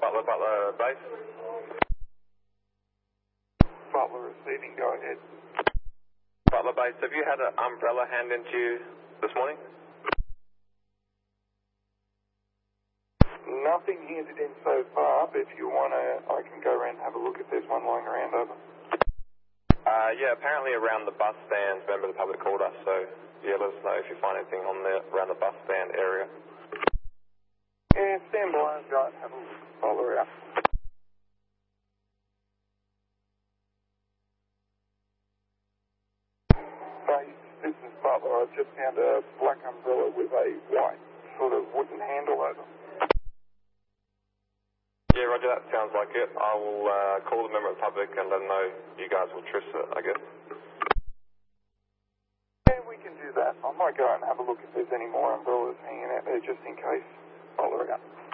Butler base. Butler receiving, go ahead. Butler base, have you had an umbrella handed to you this morning? Nothing handed in so far, but if you want to, I can go around and have a look if there's one lying around, over. Yeah, apparently around the bus stands, member of the public called us, so yeah, let us know if you find anything around the bus stand area. Yeah, stand by and go and have a look. Butler out. This is Butler. I've just found a black umbrella with a white sort of wooden handle over. Yeah, Roger, that sounds like it. I will call the member of the public and let them know you guys will tryst it, I guess. Yeah, we can do that. I might go and have a look if there's any more umbrellas hanging out there just in case. Butler out.